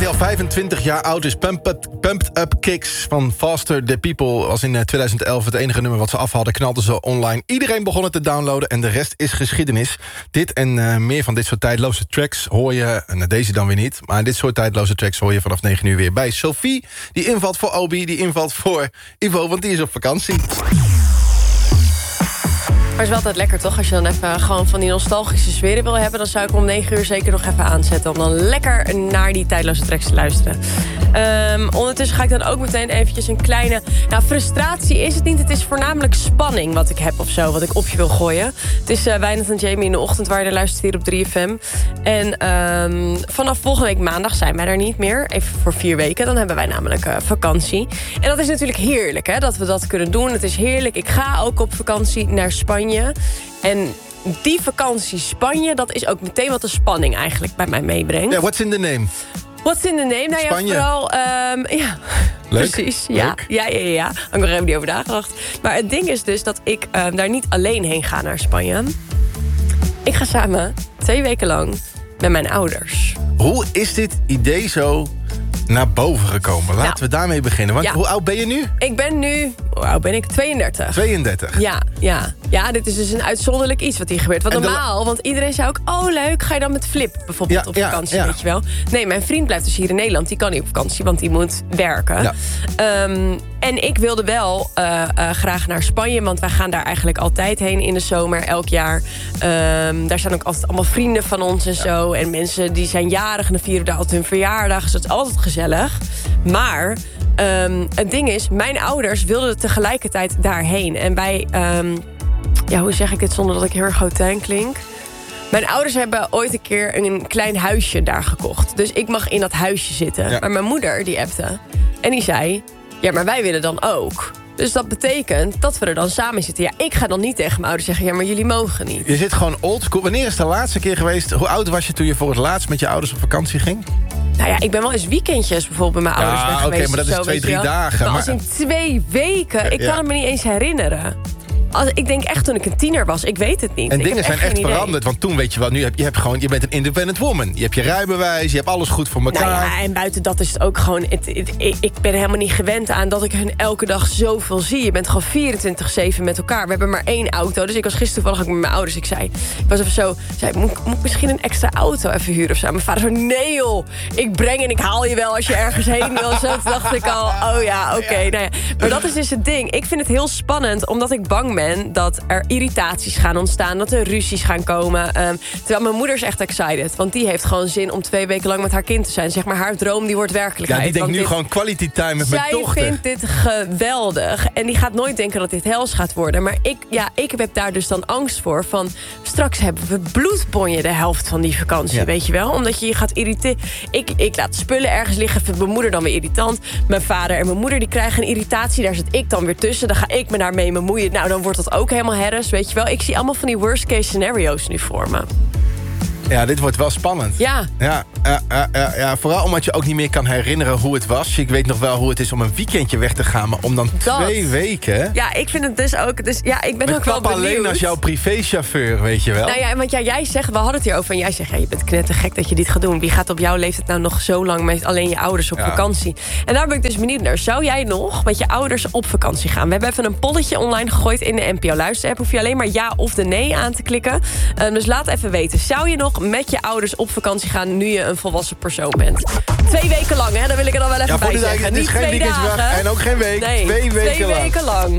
die al 25 jaar oud is. Pumped Up Kicks van Faster the People was in 2011 het enige nummer wat ze af hadden. Knalden ze online. Iedereen begon het te downloaden en de rest is geschiedenis. Dit en meer van dit soort tijdloze tracks hoor je... deze dan weer niet, maar dit soort tijdloze tracks hoor je vanaf 9 uur weer bij Sophie. Die invalt voor Obi, die invalt voor Ivo, want die is op vakantie. Maar het is wel altijd lekker, toch? Als je dan even gewoon van die nostalgische sfeer wil hebben... dan zou ik om 9 uur zeker nog even aanzetten... om dan lekker naar die tijdloze tracks te luisteren. Ondertussen ga ik dan ook meteen eventjes een kleine... Nou, frustratie is het niet. Het is voornamelijk spanning wat ik heb of zo. Wat ik op je wil gooien. Het is Wijnand en Jamie in de ochtend... waar je naar luistert hier op 3FM. En vanaf volgende week maandag zijn wij er niet meer. Even voor 4 weken. Dan hebben wij namelijk vakantie. En dat is natuurlijk heerlijk, hè? Dat we dat kunnen doen. Het is heerlijk. Ik ga ook op vakantie naar Spanje. En die vakantie Spanje, dat is ook meteen wat de spanning eigenlijk bij mij meebrengt. Ja, what's in the name? What's in the name? Nou Spanje. ja, vooral... ja, leuk. Precies. Ja. Leuk. Ja. Had ik nog even niet over nagedacht. Maar het ding is dus dat ik daar niet alleen heen ga naar Spanje. Ik ga samen 2 weken lang met mijn ouders. Hoe is dit idee zo naar boven gekomen? Laten we daarmee beginnen. Want hoe oud ben je nu? Ik ben nu... Hoe oud ben ik? 32. 32? Ja, dit is dus een uitzonderlijk iets wat hier gebeurt. Want normaal, want iedereen zei ook... oh, leuk, ga je dan met Flip bijvoorbeeld op vakantie, weet je wel? Nee, mijn vriend blijft dus hier in Nederland. Die kan niet op vakantie, want die moet werken. Ja. En ik wilde wel graag naar Spanje... want wij gaan daar eigenlijk altijd heen in de zomer, elk jaar. Daar zijn ook altijd allemaal vrienden van ons en zo. En mensen die zijn jarig en dan vieren daar altijd hun verjaardag. Dus dat is altijd gezellig. Maar... het ding is, mijn ouders wilden tegelijkertijd daarheen. En wij, hoe zeg ik dit zonder dat ik heel erg houtijn klink? Mijn ouders hebben ooit een keer een klein huisje daar gekocht. Dus ik mag in dat huisje zitten. Ja. Maar mijn moeder, die appte. En die zei, ja, maar wij willen dan ook. Dus dat betekent dat we er dan samen zitten. Ja, ik ga dan niet tegen mijn ouders zeggen... ja, maar jullie mogen niet. Je zit gewoon oldschool. Wanneer is de laatste keer geweest? Hoe oud was je toen je voor het laatst met je ouders op vakantie ging? Nou ja, ik ben wel eens weekendjes bijvoorbeeld bij mijn ouders geweest. Ja, oké, maar dat is 2-3 dagen. Maar als in 2 weken, ik kan het me niet eens herinneren. Ik denk echt toen ik een tiener was, ik weet het niet. En dingen zijn echt veranderd, want toen weet je wel... je bent een independent woman. Je hebt je rijbewijs, je hebt alles goed voor elkaar. Nou ja, en buiten dat is het ook gewoon... Ik ben helemaal niet gewend aan dat ik hun elke dag zoveel zie. Je bent gewoon 24/7 met elkaar. We hebben maar 1 auto, dus ik was gisteren toevallig met mijn ouders. Ik was even zo... Moet ik misschien een extra auto even huren of zo? Mijn vader zo, nee joh, ik breng en ik haal je wel als je ergens heen wil. Zo, toen dacht ik al, oh ja, oké. Nou ja. Maar dat is dus het ding. Ik vind het heel spannend, omdat ik bang ben dat er irritaties gaan ontstaan, dat er ruzies gaan komen. Terwijl mijn moeder is echt excited, want die heeft gewoon zin om 2 weken lang met haar kind te zijn. Zeg maar, haar droom die wordt werkelijkheid. Ja, die denkt nu gewoon quality time met mijn dochter. Zij vindt dit geweldig. En die gaat nooit denken dat dit hels gaat worden. Maar ik heb daar dus dan angst voor. Van straks hebben we bloedbonje de helft van die vakantie, weet je wel? Omdat je gaat irriteren. Ik laat spullen ergens liggen, vindt mijn moeder dan weer irritant. Mijn vader en mijn moeder die krijgen een irritatie. Daar zit ik dan weer tussen. Dan ga ik me daarmee bemoeien. Nou, dan wordt dat ook helemaal herres, weet je wel. Ik zie allemaal van die worst case scenario's nu voor me. Ja, dit wordt wel spannend. Ja, vooral omdat je ook niet meer kan herinneren hoe het was. Ik weet nog wel hoe het is om een weekendje weg te gaan, maar om dan 2 weken... Ja, ik vind het dus ook... Dus ja, ik ben ook wel benieuwd. Alleen als jouw privéchauffeur, weet je wel. Nou ja, want jij zegt, we hadden het hierover en jij zegt, je bent knettergek dat je dit gaat doen. Wie gaat op jouw leeftijd nou nog zo lang met alleen je ouders op vakantie? En daar ben ik dus benieuwd naar. Zou jij nog met je ouders op vakantie gaan? We hebben even een polletje online gegooid in de NPO Luister-app. Hoef je alleen maar ja of de nee aan te klikken. Dus laat even weten. Zou je nog met je ouders op vakantie gaan nu je een volwassen persoon bent? 2 weken lang, hè? Daar wil ik er dan wel even bij zeggen. Niet 2 dagen. En ook geen week. Nee, 2 weken lang. lang.